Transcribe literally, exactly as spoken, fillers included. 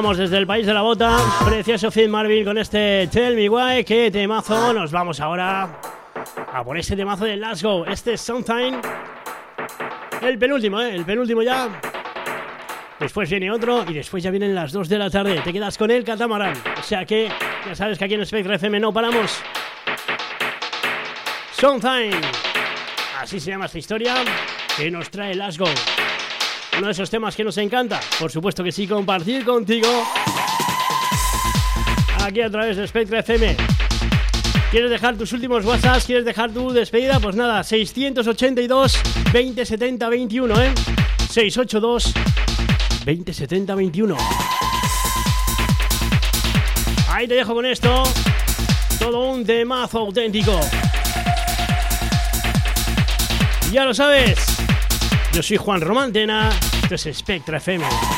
Vamos desde el país de la bota, precioso Phil Marvin con este Tell Me Why, qué temazo. Nos vamos ahora a por este temazo de Let's Go, este Something, el penúltimo, ¿eh? el penúltimo ya. Después viene otro y después ya vienen las dos de la tarde. Te quedas con el Catamarán, o sea que ya sabes que aquí en Spectra F M no paramos. Something, así se llama esta historia que nos trae Let's Go. Uno de esos temas que nos encanta, por supuesto que sí, compartir contigo aquí a través de Spectra F M. ¿Quieres dejar tus últimos WhatsApps? ¿Quieres dejar tu despedida? Pues nada, seiscientos ochenta y dos, veinte setenta, veintiuno, ¿eh? seiscientos ochenta y dos, veinte setenta, veintiuno. Ahí te dejo con esto, todo un temazo auténtico. Ya lo sabes. Yo soy Juan Román Tena, esto es Spectra F M.